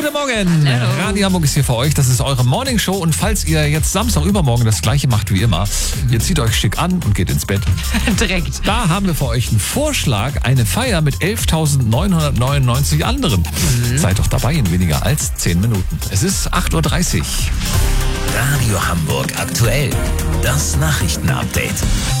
Guten Morgen. Hallo. Radio Hamburg ist hier für euch. Das ist eure Morning Show. Und falls ihr jetzt Samstag übermorgen das gleiche macht wie immer, ihr zieht euch schick an und geht ins Bett. Direkt. Da haben wir für euch einen Vorschlag, eine Feier mit 11.999 anderen. Seid doch dabei in weniger als 10 Minuten. Es ist 8.30 Uhr. Radio Hamburg aktuell. Das Nachrichtenupdate.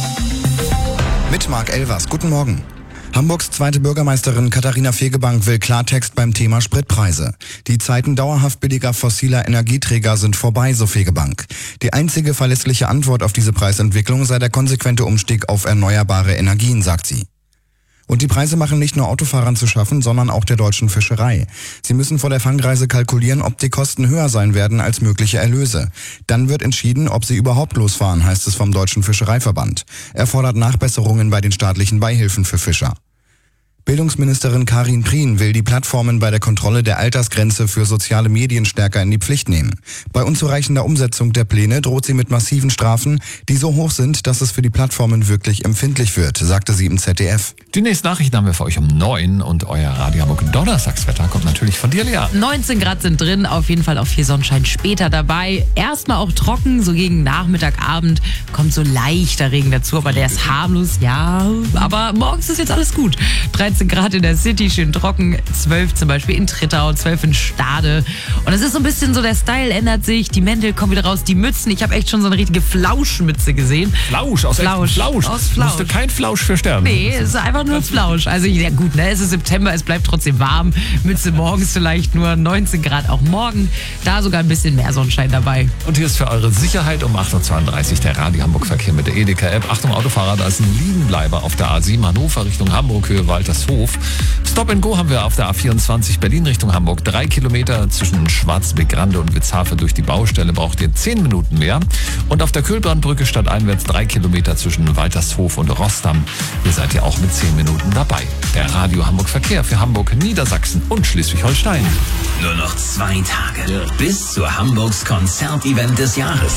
Mit Marc Elvers. Guten Morgen. Hamburgs zweite Bürgermeisterin Katharina Fegebank will Klartext beim Thema Spritpreise. Die Zeiten dauerhaft billiger fossiler Energieträger sind vorbei, so Fegebank. Die einzige verlässliche Antwort auf diese Preisentwicklung sei der konsequente Umstieg auf erneuerbare Energien, sagt sie. Und die Preise machen nicht nur Autofahrern zu schaffen, sondern auch der deutschen Fischerei. Sie müssen vor der Fangreise kalkulieren, ob die Kosten höher sein werden als mögliche Erlöse. Dann wird entschieden, ob sie überhaupt losfahren, heißt es vom Deutschen Fischereiverband. Er fordert Nachbesserungen bei den staatlichen Beihilfen für Fischer. Bildungsministerin Karin Prien will die Plattformen bei der Kontrolle der Altersgrenze für soziale Medien stärker in die Pflicht nehmen. Bei unzureichender Umsetzung der Pläne droht sie mit massiven Strafen, die so hoch sind, dass es für die Plattformen wirklich empfindlich wird, sagte sie im ZDF. Die nächsten Nachrichten haben wir für euch um 9 und euer Radio Hamburg Donnerstagswetter kommt natürlich von dir, Lea. 19 Grad sind drin, auf jeden Fall auch viel Sonnenschein später dabei. Erstmal auch trocken, so gegen Nachmittag, Abend kommt so leichter Regen dazu, aber der ist harmlos, ja. Aber morgens ist jetzt alles gut. 13 Grad in der City, schön trocken, 12 zum Beispiel in Trittau, 12 in Stade. Und es ist so ein bisschen so, der Style ändert sich, die Mäntel kommen wieder raus, die Mützen. Ich habe echt schon so eine richtige Flauschmütze gesehen. Flausch, aus echtem Flausch. Aus Flausch. Musste kein Flausch für sterben. Nee, es ist einfach nur Flausch. Also ja gut, ne, es ist September, es bleibt trotzdem warm. Mütze morgens vielleicht nur 19 Grad auch morgen. Da sogar ein bisschen mehr Sonnenschein dabay. Und hier ist für eure Sicherheit um 8.32 Uhr der Radio Hamburg Verkehr mit der Edeka-App. Achtung Autofahrer, da ist ein Liegenbleiber auf der A7 Hannover Richtung Hamburg, Höhe Waltershof. Stop and Go haben wir auf der A24 Berlin Richtung Hamburg. 3 Kilometer zwischen Schwarzbeck-Grande und Witzhafe durch die Baustelle braucht ihr 10 Minuten mehr. Und auf der Kühlbrandbrücke stadteinwärts 3 Kilometer zwischen Waltershof und Rossdamm. Ihr seid ja auch mit 10 Minuten dabei. Der Radio Hamburg Verkehr für Hamburg, Niedersachsen und Schleswig-Holstein. Nur noch 2 Tage bis zu Hamburgs Konzertevent des Jahres.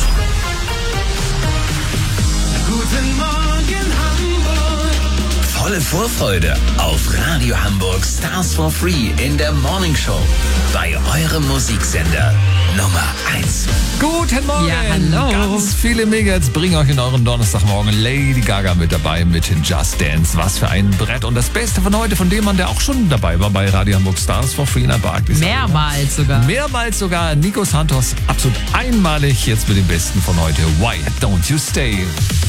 Guten Morgen Hamburg. Volle Vorfreude auf Radio Hamburg Stars for Free in der Morning Show. Bei eurem Musiksender Nummer 1. Guten Morgen! Ja, hallo. Ganz viele Megahits bringen euch in euren Donnerstagmorgen Lady Gaga mit dabei mit Just Dance. Was für ein Brett. Und das Beste von heute von dem Mann, der auch schon dabei war bei Radio Hamburg Stars for Free in der Barclays. Mehrmals sogar. Mehrmals sogar. Nico Santos, absolut einmalig jetzt mit dem Besten von heute. Why Don't You Stay?